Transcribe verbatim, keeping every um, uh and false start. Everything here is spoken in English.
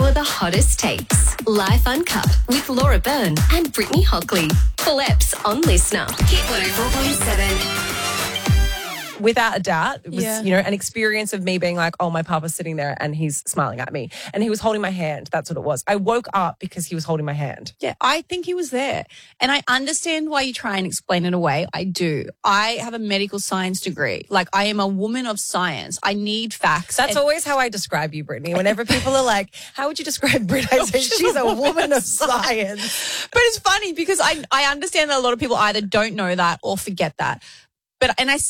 are the hottest takes. Life Uncut with Laura Byrne and Brittany Hockley. Full eps on Listener. Hit one oh four point seven. Without a doubt, it was, Yeah. you know, an experience of me being like, oh, my papa's sitting there and he's smiling at me. And he was holding my hand. That's what it was. I woke up because he was holding my hand. Yeah, I think he was there. And I understand why you try and explain it away. I do. I have a medical science degree. Like, I am a woman of science. I need facts. That's And- always how I describe you, Brittany. Whenever people are like, how would you describe Brit? I say, she's a woman of science. But it's funny because I, I understand that a lot of people either don't know that or forget that. But, and I